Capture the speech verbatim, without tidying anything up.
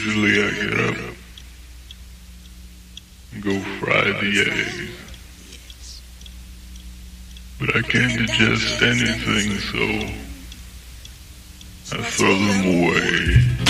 Usually I get up and go fry the eggs, but I can't digest anything, so I throw them away.